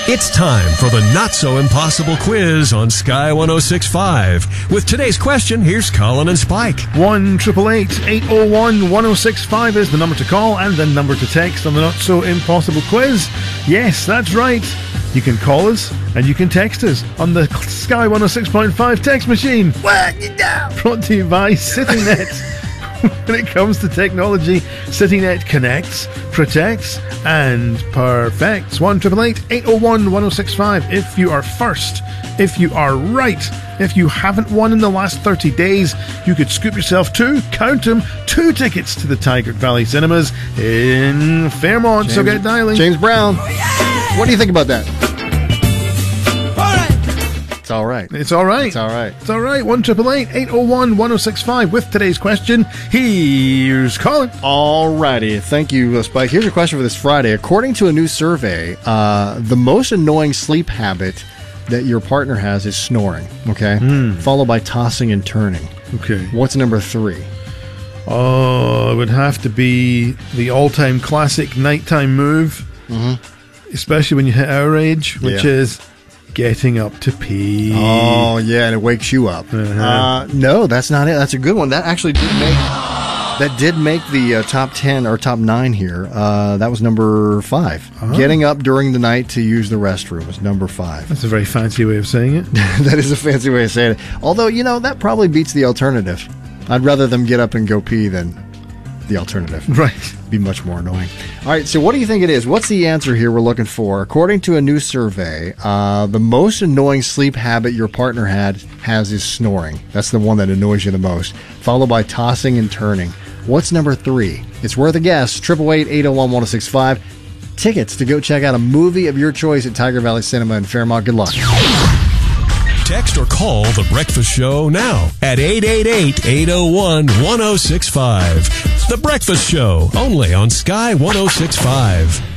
It's time for the not-so-impossible quiz on Sky 106.5. With today's question, here's Colin and Spike. 1-888-801-1065 is the number to call and the number to text on the not-so-impossible quiz. Yes, that's right. You can call us and you can text us on the Sky 106.5 text machine. Brought to you by CityNet. When it comes to technology, CityNet connects, protects, and perfects. 1-888-801-1065. If you are first, if you are right, if you haven't won in the last 30 days, you could scoop yourself count them, 2 tickets to the Tigard Valley Cinemas in Fairmont. So get dialing. James Brown. What do you think about that? It's all right. It's all right. It's all right. It's all right. 1-888-801-1065 with today's question. Here's Colin. All righty. Thank you, Spike. Here's your question for this Friday. According to a new survey, the most annoying sleep habit that your partner has is snoring, okay? Followed by tossing and turning. Okay. What's number 3? Oh, it would have to be the all-time classic nighttime move, especially when you hit our age, which is getting up to pee. Oh, yeah, and it wakes you up. No, that's not it. That's a good one. That actually did make the top 10 or top 9 here. That was number 5. Getting up during the night to use the restroom was number 5. That's a very fancy way of saying it. That is a fancy way of saying it. Although, that probably beats the alternative. I'd rather them get up and go pee than the alternative. Right. Be much more annoying. All right, so what do you think it is? What's the answer here we're looking for? According to a new survey, the most annoying sleep habit your partner has is snoring. That's the one that annoys you the most, followed by tossing and turning. What's number 3? It's worth a guess. 888-801-1065. Tickets to go check out a movie of your choice at Tigard Valley Cinema in Fairmont. Good luck. Text or call The Breakfast Show now at 888-801-1065. The Breakfast Show, only on Sky 106.5.